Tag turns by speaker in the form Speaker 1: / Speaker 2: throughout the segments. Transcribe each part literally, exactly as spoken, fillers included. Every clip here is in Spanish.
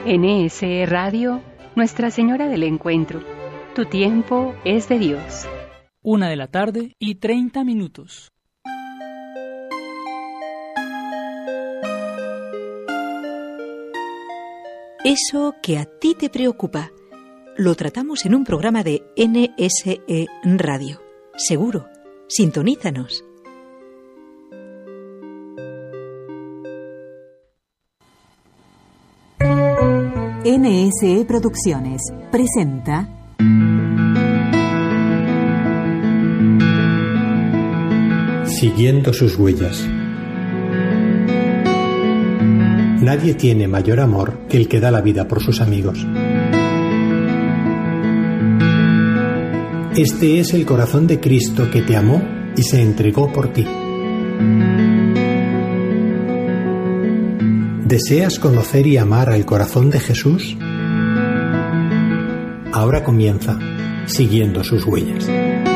Speaker 1: N S E Radio, Nuestra Señora del Encuentro. Tu tiempo es de Dios.
Speaker 2: Una de la tarde y treinta minutos.
Speaker 3: Eso que a ti te preocupa, lo tratamos en un programa de N S E Radio. Seguro, sintonízanos.
Speaker 4: N S E Producciones presenta
Speaker 5: Siguiendo sus huellas. Nadie tiene mayor amor que el que da la vida por sus amigos. Este es el corazón de Cristo que te amó y se entregó por ti. ¿Deseas conocer y amar al corazón de Jesús? Ahora comienza Siguiendo sus huellas.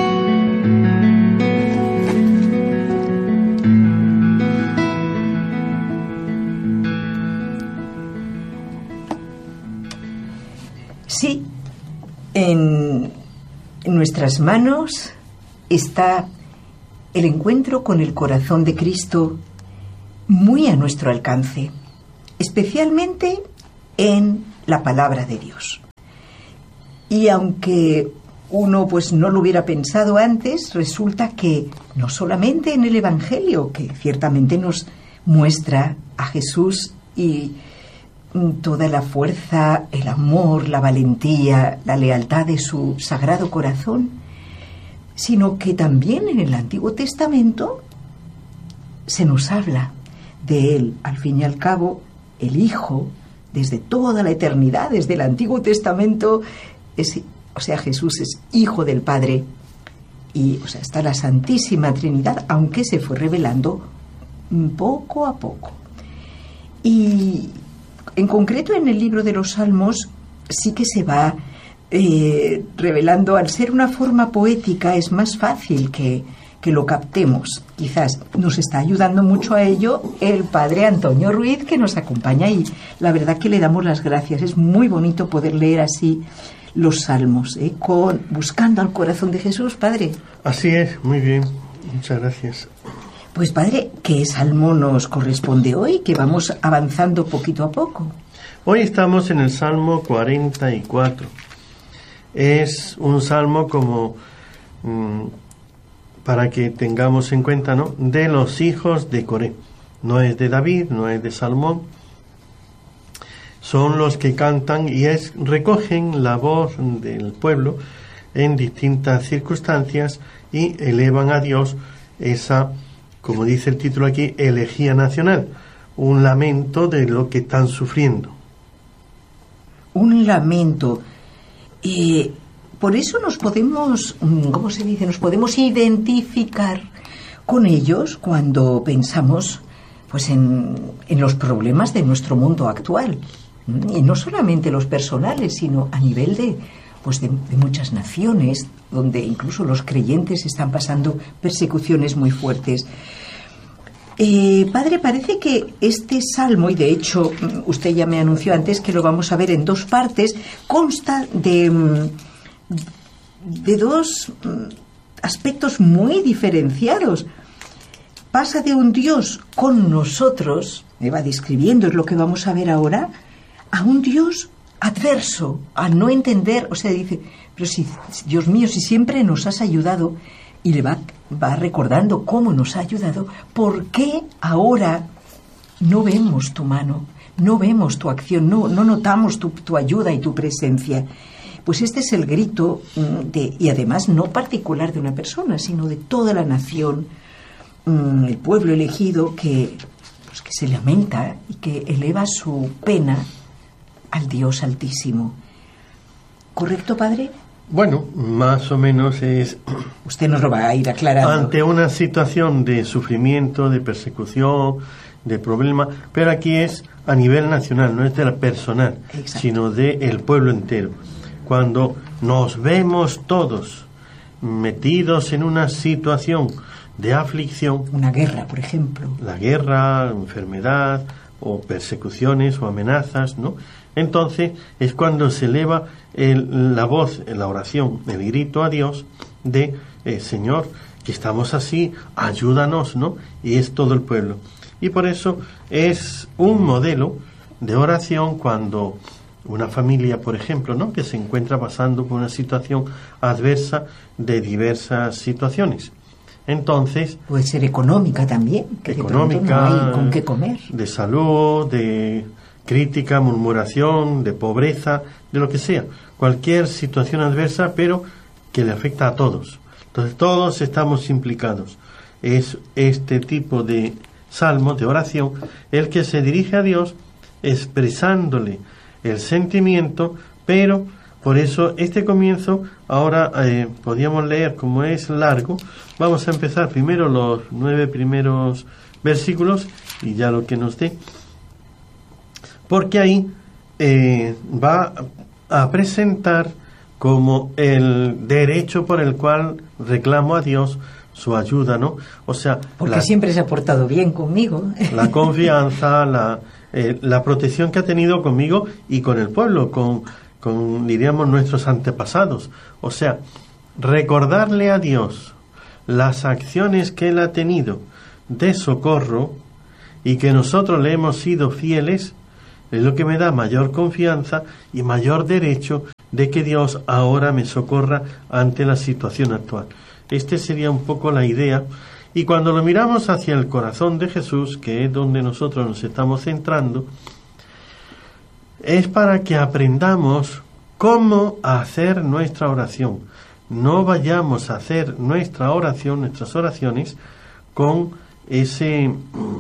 Speaker 6: Sí, en nuestras manos está el encuentro con el corazón de Cristo muy a nuestro alcance, especialmente en la palabra de Dios. Y aunque uno pues no lo hubiera pensado antes, resulta que no solamente en el Evangelio, que ciertamente nos muestra a Jesús y toda la fuerza, el amor, la valentía, la lealtad de su sagrado corazón, sino que también en el Antiguo Testamento se nos habla de él. Al fin y al cabo, el Hijo, desde toda la eternidad, desde el Antiguo Testamento, es, o sea, Jesús es Hijo del Padre, y o sea, está la Santísima Trinidad, aunque se fue revelando poco a poco. Y en concreto en el libro de los Salmos sí que se va eh, revelando. Al ser una forma poética es más fácil que, que lo captemos. Quizás nos está ayudando mucho a ello el padre Antonio Ruiz, que nos acompaña, y la verdad que le damos las gracias. Es muy bonito poder leer así los Salmos, ¿eh? Con, buscando al corazón de Jesús, padre.
Speaker 7: Así es, muy bien, muchas gracias.
Speaker 6: Pues padre, ¿qué salmo nos corresponde hoy? Que vamos avanzando poquito a poco.
Speaker 7: Hoy estamos en el Salmo cuarenta y cuatro. Es un salmo como, mmm, para que tengamos en cuenta, ¿no?, de los hijos de Coré. No es de David, no es de Salomón. Son los que cantan y es, recogen la voz del pueblo en distintas circunstancias y elevan a Dios esa, como dice el título aquí, elegía nacional, un lamento de lo que están sufriendo.
Speaker 6: Un lamento. Eh, por eso nos podemos, ¿cómo se dice? Nos podemos identificar con ellos cuando pensamos pues en, en los problemas de nuestro mundo actual. Y no solamente los personales, sino a nivel de, pues de, de muchas naciones, donde incluso los creyentes están pasando persecuciones muy fuertes. Eh, padre, parece que este salmo, y de hecho usted ya me anunció antes que lo vamos a ver en dos partes, consta de, de dos aspectos muy diferenciados. Pasa de un Dios con nosotros, me va describiendo, es lo que vamos a ver ahora, a un Dios adverso, a no entender, o sea, dice, pero si, Dios mío, si siempre nos has ayudado, y le va, va recordando cómo nos ha ayudado, ¿por qué ahora no vemos tu mano, no vemos tu acción, no, no notamos tu, tu ayuda y tu presencia? Pues este es el grito de, y además no particular de una persona, sino de toda la nación, el pueblo elegido que, pues que se lamenta y que eleva su pena al Dios Altísimo. ¿Correcto, padre?
Speaker 7: Bueno, más o menos es...
Speaker 6: Usted nos lo va a ir aclarando.
Speaker 7: Ante una situación de sufrimiento, de persecución, de problema, pero aquí es a nivel nacional, no es de la personal, exacto, sino del pueblo entero. Cuando nos vemos todos metidos en una situación de aflicción...
Speaker 6: Una guerra, por ejemplo.
Speaker 7: La guerra, enfermedad, o persecuciones o amenazas, ¿no? Entonces es cuando se eleva el, la voz, la oración, el grito a Dios de eh, Señor, que estamos así, ayúdanos, ¿no? Y es todo el pueblo. Y por eso es un modelo de oración cuando una familia, por ejemplo, ¿no?, que se encuentra pasando por una situación adversa de diversas situaciones. Entonces,
Speaker 6: puede ser económica también, que
Speaker 7: económica,
Speaker 6: de pronto no hay con qué comer,
Speaker 7: de salud, de crítica, murmuración, de pobreza, de lo que sea, cualquier situación adversa, pero que le afecta a todos. Entonces todos estamos implicados. Es este tipo de salmo, de oración, el que se dirige a Dios expresándole el sentimiento, pero por eso este comienzo, ahora eh, podíamos leer, como es largo, vamos a empezar primero los nueve primeros versículos y ya lo que nos dé, porque ahí eh, va a presentar como el derecho por el cual reclamo a Dios su ayuda, ¿no? O sea,
Speaker 6: porque
Speaker 7: la,
Speaker 6: siempre se ha portado bien conmigo.
Speaker 7: La confianza, la, eh, la protección que ha tenido conmigo y con el pueblo, con, con, diríamos, nuestros antepasados. O sea, recordarle a Dios las acciones que Él ha tenido de socorro y que nosotros le hemos sido fieles, es lo que me da mayor confianza y mayor derecho de que Dios ahora me socorra ante la situación actual. Este sería un poco la idea. Y cuando lo miramos hacia el corazón de Jesús, que es donde nosotros nos estamos centrando, es para que aprendamos cómo hacer nuestra oración. No vayamos a hacer nuestra oración, nuestras oraciones, con ese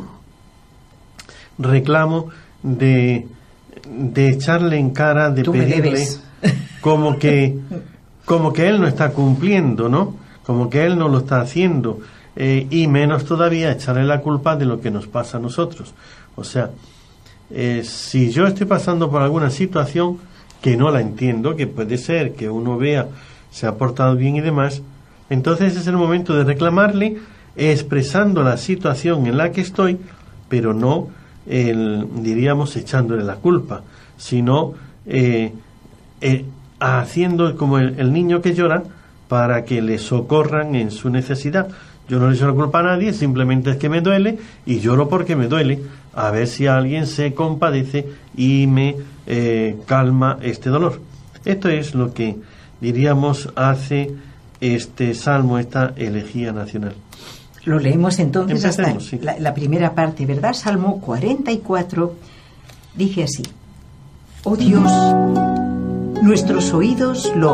Speaker 7: reclamo de, de echarle en cara, de
Speaker 6: Tú me
Speaker 7: pedirle
Speaker 6: debes.
Speaker 7: como que como que Él no está cumpliendo, ¿no? Como que Él no lo está haciendo, eh, y menos todavía echarle la culpa de lo que nos pasa a nosotros. O sea, eh, si yo estoy pasando por alguna situación que no la entiendo, que puede ser que uno vea se ha portado bien y demás, entonces es el momento de reclamarle, expresando la situación en la que estoy, pero no, el, diríamos, echándole la culpa, sino eh, eh, haciendo como el, el niño que llora para que le socorran en su necesidad. Yo no le echo la culpa a nadie, simplemente es que me duele y lloro porque me duele, a ver si alguien se compadece y me eh, calma este dolor. Esto es lo que, diríamos, hace este salmo, esta elegía nacional.
Speaker 6: Lo leemos entonces.
Speaker 7: Empecemos,
Speaker 6: hasta
Speaker 7: sí.
Speaker 6: la, la primera parte, ¿verdad? Salmo cuarenta y cuatro dice así: Oh Dios, nuestros oídos lo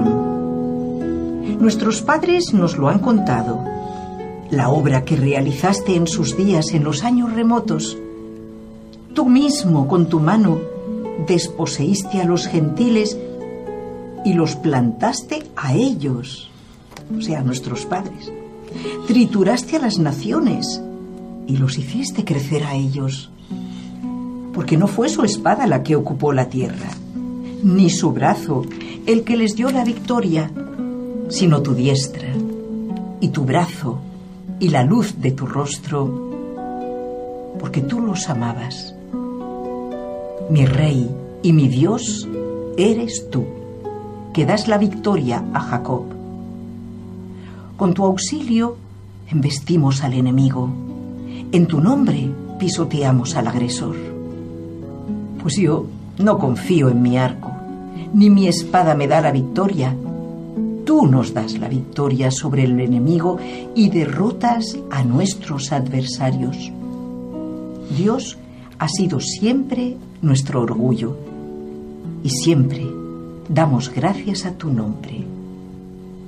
Speaker 6: oyeron, nuestros padres nos lo han contado, la obra que realizaste en sus días en los años remotos. Tú mismo con tu mano desposeíste a los gentiles y los plantaste a ellos, o sea, a nuestros padres. Trituraste a las naciones y los hiciste crecer a ellos, porque no fue su espada la que ocupó la tierra, ni su brazo el que les dio la victoria, sino tu diestra y tu brazo y la luz de tu rostro, porque tú los amabas. Mi Rey y mi Dios eres tú, que das la victoria a Jacob. Con tu auxilio embestimos al enemigo, en tu nombre pisoteamos al agresor. Pues yo no confío en mi arco, ni mi espada me da la victoria. Tú nos das la victoria sobre el enemigo y derrotas a nuestros adversarios. Dios ha sido siempre nuestro orgullo y siempre damos gracias a tu nombre.